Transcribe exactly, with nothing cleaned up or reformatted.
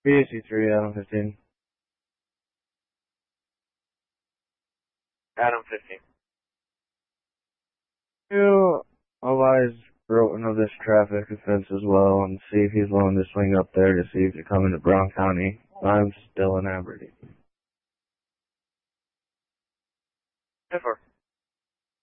B A C three, Adam fifteen. Adam fifteen. You advise Broughton of this traffic offense as well and see if he's willing to swing up there to see if you're coming to Brown County. I'm still in Aberdeen. ten four.